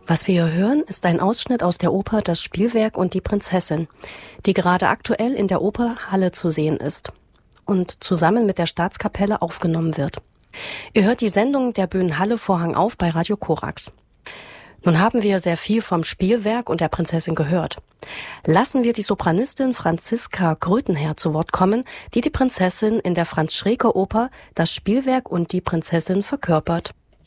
Was wir hier hören, ist ein Ausschnitt aus der Oper Das Spielwerk und die Prinzessin, die gerade aktuell in der Oper Halle zu sehen ist und zusammen mit der Staatskapelle aufgenommen wird. Ihr hört die Sendung der Bühnen Halle Vorhang auf bei Radio Korax. Nun haben wir sehr viel vom Spielwerk und der Prinzessin gehört. Lassen wir die Sopranistin Franziska Grötenherr zu Wort kommen, die die Prinzessin in der Franz-Schreker-Oper Das Spielwerk und die Prinzessin verkörpert.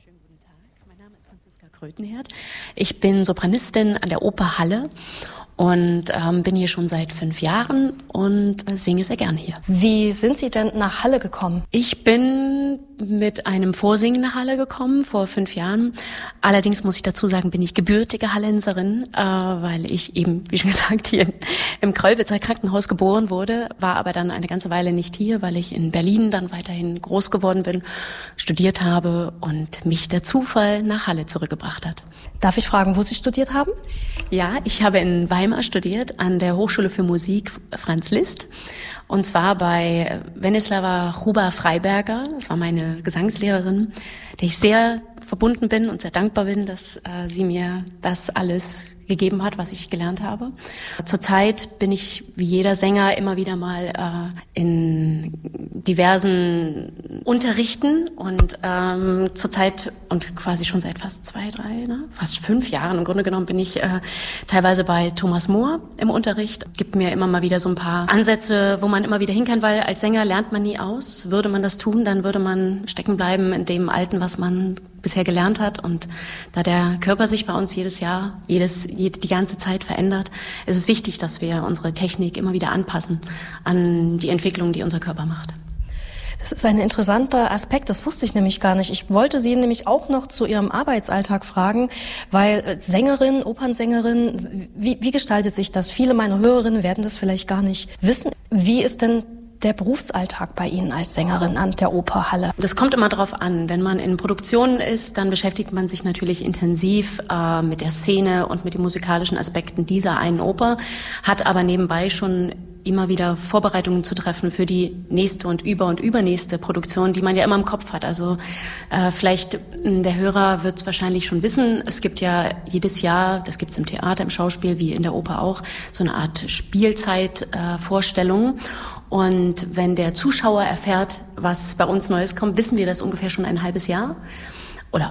Grötenherr. Ich bin Sopranistin an der Oper Halle und bin hier schon seit 5 Jahren und singe sehr gerne hier. Wie sind Sie denn nach Halle gekommen? Ich bin mit einem Vorsingen nach Halle gekommen vor 5 Jahren. Allerdings muss ich dazu sagen, bin ich gebürtige Hallenserin, weil ich eben, wie schon gesagt, hier im Kröllwitzer Krankenhaus geboren wurde, war aber dann eine ganze Weile nicht hier, weil ich in Berlin dann weiterhin groß geworden bin, studiert habe und mich der Zufall nach Halle zurückgebracht hat. Darf ich fragen, wo Sie studiert haben? Ja, ich habe in Weimar studiert, an der Hochschule für Musik Franz Liszt. Und zwar bei Wenislawa Huber-Freiberger, das war meine Gesangslehrerin, der ich sehr verbunden bin und sehr dankbar bin, dass sie mir das alles gegeben hat, was ich gelernt habe. Zurzeit bin ich wie jeder Sänger immer wieder mal in diversen Unterrichten und zurzeit und quasi schon seit fast 5 Jahren im Grunde genommen bin ich teilweise bei Thomas Mohr im Unterricht. Gibt mir immer mal wieder so ein paar Ansätze, wo man immer wieder hin kann, weil als Sänger lernt man nie aus. Würde man das tun, dann würde man stecken bleiben in dem Alten, was man bisher gelernt hat. Und da der Körper sich bei uns jedes Jahr, die ganze Zeit verändert, ist es wichtig, dass wir unsere Technik immer wieder anpassen an die Entwicklung, die unser Körper macht. Das ist ein interessanter Aspekt, das wusste ich nämlich gar nicht. Ich wollte Sie nämlich auch noch zu Ihrem Arbeitsalltag fragen, weil Sängerin, Opernsängerin, wie gestaltet sich das? Viele meiner Hörerinnen werden das vielleicht gar nicht wissen. Wie ist denn der Berufsalltag bei Ihnen als Sängerin an der Oper Halle? Das kommt immer drauf an. Wenn man in Produktionen ist, dann beschäftigt man sich natürlich intensiv mit der Szene und mit den musikalischen Aspekten dieser einen Oper, hat aber nebenbei schon immer wieder Vorbereitungen zu treffen für die nächste und übernächste Produktion, die man ja immer im Kopf hat. Also vielleicht der Hörer wird es wahrscheinlich schon wissen, es gibt ja jedes Jahr, das gibt es im Theater, im Schauspiel, wie in der Oper auch, so eine Art Spielzeitvorstellung. Und wenn der Zuschauer erfährt, was bei uns Neues kommt, wissen wir das ungefähr schon ein halbes Jahr oder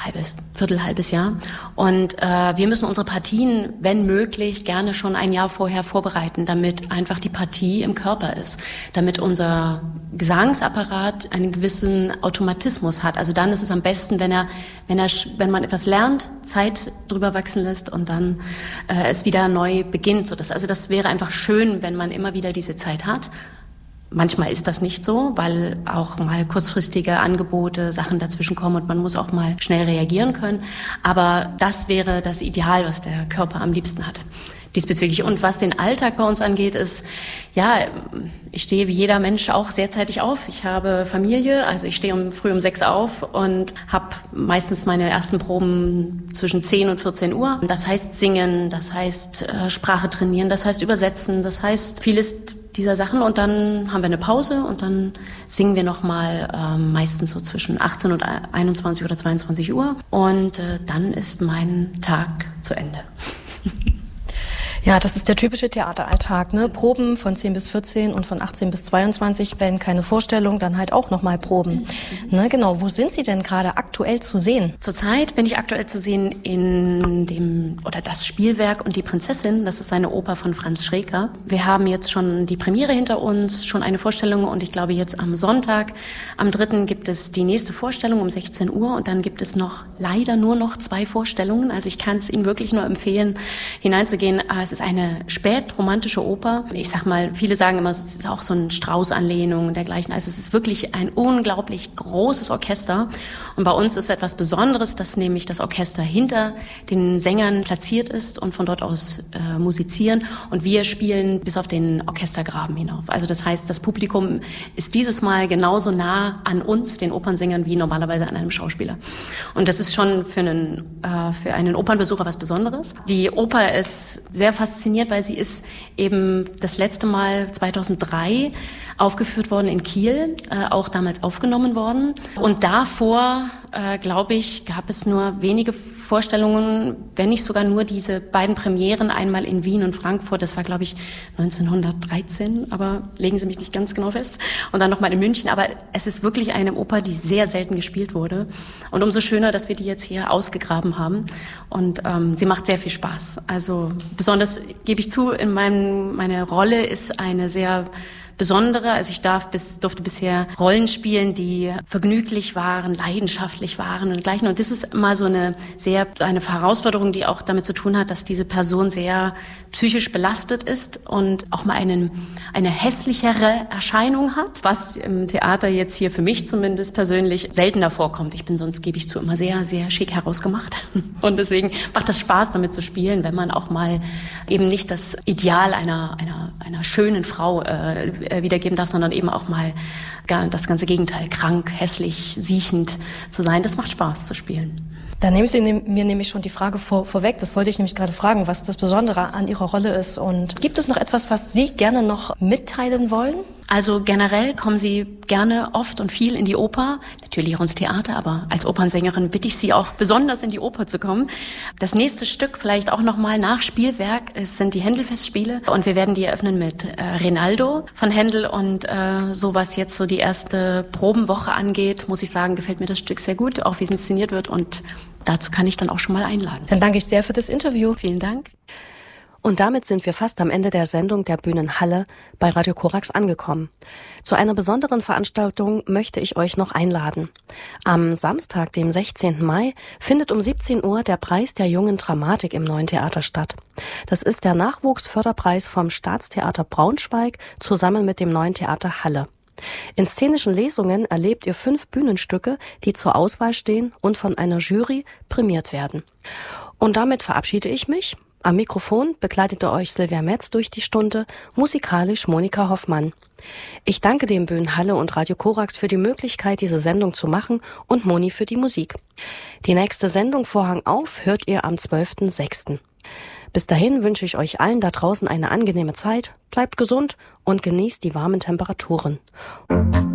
halbes Jahr. Und wir müssen unsere Partien, wenn möglich, gerne schon ein Jahr vorher vorbereiten, damit einfach die Partie im Körper ist, damit unser Gesangsapparat einen gewissen Automatismus hat. Also dann ist es am besten, wenn man etwas lernt, Zeit drüber wachsen lässt und dann es wieder neu beginnt. Also das wäre einfach schön, wenn man immer wieder diese Zeit hat. Manchmal ist das nicht so, weil auch mal kurzfristige Angebote, Sachen dazwischen kommen und man muss auch mal schnell reagieren können. Aber das wäre das Ideal, was der Körper am liebsten hat diesbezüglich. Und was den Alltag bei uns angeht, ist, ja, ich stehe wie jeder Mensch auch sehr zeitig auf. Ich habe Familie, also ich stehe früh um 6 auf und habe meistens meine ersten Proben zwischen 10 und 14 Uhr. Das heißt singen, das heißt Sprache trainieren, das heißt übersetzen, das heißt vieles dieser Sachen. Und dann haben wir eine Pause und dann singen wir nochmal meistens so zwischen 18 und 21 oder 22 Uhr. Und dann ist mein Tag zu Ende. Ja, das ist der typische Theateralltag, ne? Proben von 10 bis 14 und von 18 bis 22, wenn keine Vorstellung, dann halt auch nochmal Proben. Ne, genau, wo sind Sie denn gerade aktuell zu sehen? Zurzeit bin ich aktuell zu sehen in das Spielwerk und die Prinzessin, das ist eine Oper von Franz Schreker. Wir haben jetzt schon die Premiere hinter uns, schon eine Vorstellung und ich glaube jetzt am Sonntag, am 3. gibt es die nächste Vorstellung um 16 Uhr und dann gibt es leider nur noch 2 Vorstellungen. Also ich kann es Ihnen wirklich nur empfehlen, hineinzugehen. Es ist eine spätromantische Oper. Ich sag mal, viele sagen immer, es ist auch so eine Strauß-Anlehnung und dergleichen. Also es ist wirklich ein unglaublich großes Orchester. Und bei uns ist etwas Besonderes, dass nämlich das Orchester hinter den Sängern platziert ist und von dort aus musizieren. Und wir spielen bis auf den Orchestergraben hinauf. Also das heißt, das Publikum ist dieses Mal genauso nah an uns, den Opernsängern, wie normalerweise an einem Schauspieler. Und das ist schon für einen Opernbesucher was Besonderes. Die Oper ist sehr faszinierend fasziniert, weil sie ist eben das letzte Mal 2003 aufgeführt worden in Kiel, auch damals aufgenommen worden. Und davor, glaube ich, gab es nur wenige Vorstellungen, wenn nicht sogar nur diese beiden Premieren, einmal in Wien und Frankfurt, das war, glaube ich, 1913, aber legen Sie mich nicht ganz genau fest, und dann nochmal in München. Aber es ist wirklich eine Oper, die sehr selten gespielt wurde. Und umso schöner, dass wir die jetzt hier ausgegraben haben. Und sie macht sehr viel Spaß. Also besonders, gebe ich zu, meine Rolle ist eine sehr besondere. Also ich durfte bisher Rollen spielen, die vergnüglich waren, leidenschaftlich waren und dergleichen. Und das ist mal so eine Herausforderung, die auch damit zu tun hat, dass diese Person sehr psychisch belastet ist und auch mal eine hässlichere Erscheinung hat, was im Theater jetzt hier für mich zumindest persönlich seltener vorkommt. Ich bin sonst, gebe ich zu, immer sehr, sehr schick herausgemacht. Und deswegen macht das Spaß, damit zu spielen, wenn man auch mal eben nicht das Ideal einer schönen Frau wiedergeben darf, sondern eben auch mal das ganze Gegenteil, krank, hässlich, siechend zu sein. Das macht Spaß zu spielen. Da nehmen Sie mir nämlich schon die Frage vorweg. Das wollte ich nämlich gerade fragen, was das Besondere an Ihrer Rolle ist. Und gibt es noch etwas, was Sie gerne noch mitteilen wollen? Also generell kommen Sie gerne oft und viel in die Oper, natürlich auch ins Theater, aber als Opernsängerin bitte ich Sie auch besonders in die Oper zu kommen. Das nächste Stück vielleicht auch nochmal nach Spielwerk, es sind die Händel-Festspiele und wir werden die eröffnen mit Rinaldo von Händel und so was jetzt so die erste Probenwoche angeht, muss ich sagen, gefällt mir das Stück sehr gut, auch wie es inszeniert wird und dazu kann ich dann auch schon mal einladen. Dann danke ich sehr für das Interview. Vielen Dank. Und damit sind wir fast am Ende der Sendung der Bühnenhalle bei Radio Korax angekommen. Zu einer besonderen Veranstaltung möchte ich euch noch einladen. Am Samstag, dem 16. Mai, findet um 17 Uhr der Preis der jungen Dramatik im Neuen Theater statt. Das ist der Nachwuchsförderpreis vom Staatstheater Braunschweig zusammen mit dem Neuen Theater Halle. In szenischen Lesungen erlebt ihr 5 Bühnenstücke, die zur Auswahl stehen und von einer Jury prämiert werden. Und damit verabschiede ich mich. Am Mikrofon begleitete euch Silvia Metz durch die Stunde, musikalisch Monika Hoffmann. Ich danke dem Bühnenhalle und Radio Korax für die Möglichkeit, diese Sendung zu machen und Moni für die Musik. Die nächste Sendung Vorhang auf hört ihr am 12.06. Bis dahin wünsche ich euch allen da draußen eine angenehme Zeit, bleibt gesund und genießt die warmen Temperaturen.